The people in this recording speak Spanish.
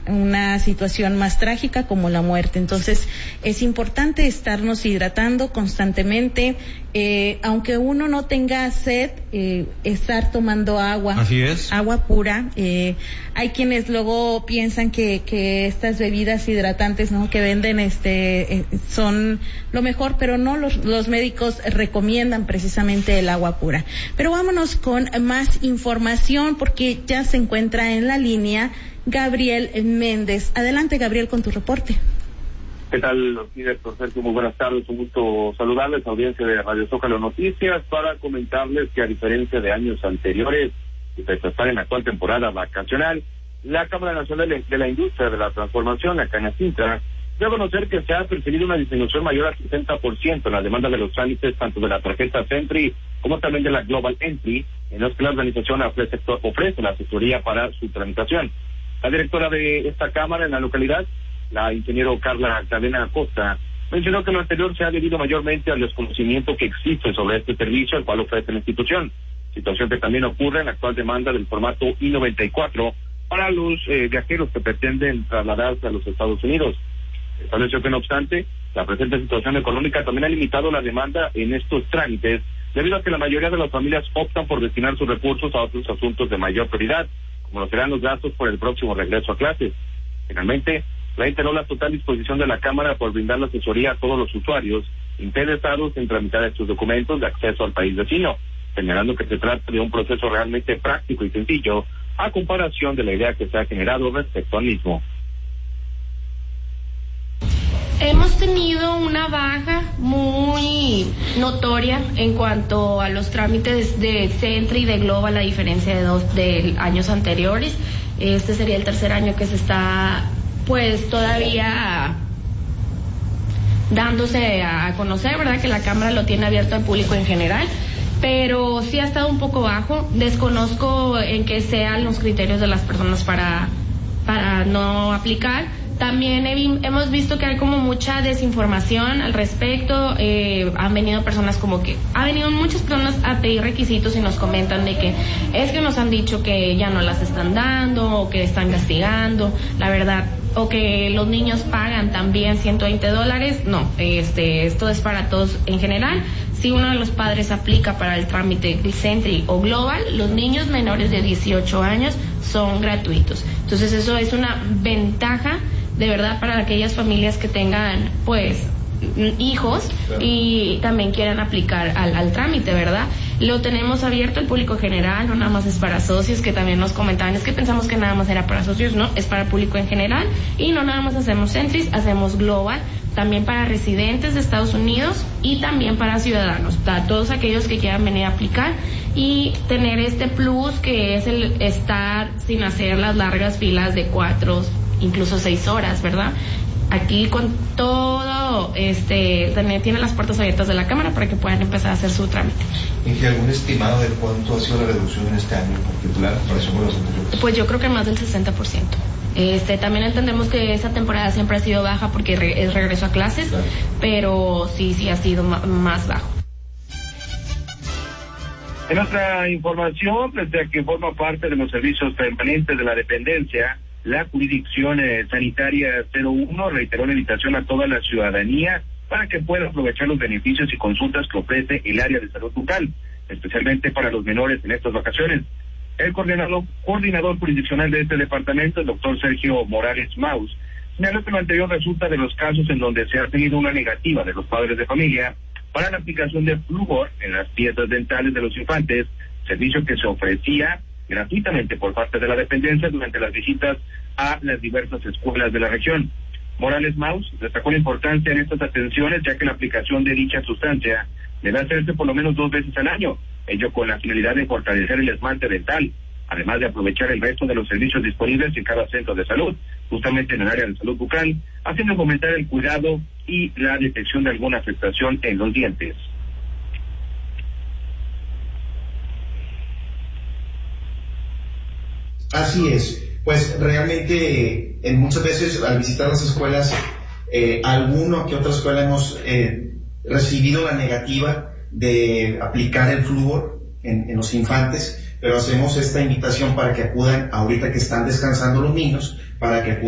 una situación más trágica como la muerte. Entonces, es importante estarnos hidratando constantemente, aunque uno no tenga sed, estar tomando agua. Así es. Agua pura. Hay quienes luego piensan que estas bebidas hidratantes, ¿no?, que venden, son lo mejor, pero no, los médicos recomiendan precisamente el agua pura. Pero vámonos con más información, porque ya se encuentra en la línea Gabriel Méndez. Adelante, Gabriel, con tu reporte. ¿Qué tal, doctor Sergio? Muy buenas tardes, un gusto saludarles, audiencia de Radio Zócalo Noticias, para comentarles que, a diferencia de años anteriores, y pese a estar en la actual temporada vacacional, la Cámara Nacional de la Industria de la Transformación, la Canacintra, dio a conocer que se ha percibido una disminución mayor al 60% en la demanda de los trámites, tanto de la tarjeta Sentry como también de la Global Entry, en los que la organización ofrece la asesoría para su tramitación. La directora de esta Cámara en la localidad, la ingeniero Carla Cadena Acosta, mencionó que lo anterior se ha debido mayormente al desconocimiento que existe sobre este servicio, el cual ofrece la institución, situación que también ocurre en la actual demanda del formato I-94 para los viajeros que pretenden trasladarse a los Estados Unidos. Estableció que, no obstante, la presente situación económica también ha limitado la demanda en estos trámites, debido a que la mayoría de las familias optan por destinar sus recursos a otros asuntos de mayor prioridad, como lo serán los gastos por el próximo regreso a clases. Finalmente, reiteró la total disposición de la Cámara por brindar la asesoría a todos los usuarios interesados en tramitar estos documentos de acceso al país vecino, señalando que se trata de un proceso realmente práctico y sencillo, a comparación de la idea que se ha generado respecto al mismo. Hemos tenido una baja muy notoria en cuanto a los trámites de Sentry y de Global, a diferencia de años anteriores. Este sería el tercer año que se está, pues, todavía dándose a conocer, ¿verdad?, que la Cámara lo tiene abierto al público en general, pero sí ha estado un poco bajo. Desconozco en qué sean los criterios de las personas para no aplicar. También hemos visto que hay como mucha desinformación al respecto. Han venido muchas personas a pedir requisitos y nos comentan de que es que nos han dicho que ya no las están dando, o que están castigando, la verdad, o que los niños pagan también $120. No, esto es para todos en general. Si uno de los padres aplica para el trámite Sentry o Global, los niños menores de 18 años son gratuitos. Entonces eso es una ventaja de verdad para aquellas familias que tengan, pues, hijos, claro, y también quieran aplicar al trámite, ¿verdad? Lo tenemos abierto al público general, no nada más es para socios, que también nos comentaban, es que pensamos que nada más era para socios. No, es para el público en general, y no nada más hacemos Sentry, hacemos Global, también para residentes de Estados Unidos y también para ciudadanos, para todos aquellos que quieran venir a aplicar y tener este plus que es el estar sin hacer las largas filas de 4, incluso 6 horas, ¿verdad? Aquí con todo, también tiene las puertas abiertas de la Cámara para que puedan empezar a hacer su trámite. ¿Y algún estimado de cuánto ha sido la reducción en este año en particular en relación con los anteriores? Pues yo creo que más del 60%. También entendemos que esa temporada siempre ha sido baja porque es regreso a clases, claro, pero sí ha sido más bajo. En otra información, desde que forma parte de los servicios permanentes de la dependencia, la jurisdicción sanitaria 01 reiteró la invitación a toda la ciudadanía para que pueda aprovechar los beneficios y consultas que ofrece el área de salud bucal, especialmente para los menores en estas vacaciones. El coordinador jurisdiccional de este departamento, el doctor Sergio Morales Maus, señaló que lo anterior resulta de los casos en donde se ha tenido una negativa de los padres de familia para la aplicación de flúor en las piezas dentales de los infantes, servicio que se ofrecía gratuitamente por parte de la dependencia durante las visitas a las diversas escuelas de la región. Morales Maus destacó la importancia en estas atenciones, ya que la aplicación de dicha sustancia debe hacerse por lo menos 2 veces al año, ello con la finalidad de fortalecer el esmalte dental, además de aprovechar el resto de los servicios disponibles en cada centro de salud, justamente en el área de salud bucal, haciendo fomentar el cuidado y la detección de alguna afectación en los dientes. Así es, pues realmente muchas veces al visitar las escuelas, alguna que otra escuela hemos recibido la negativa de aplicar el flúor en los infantes, pero hacemos esta invitación para que acudan ahorita que están descansando los niños, para que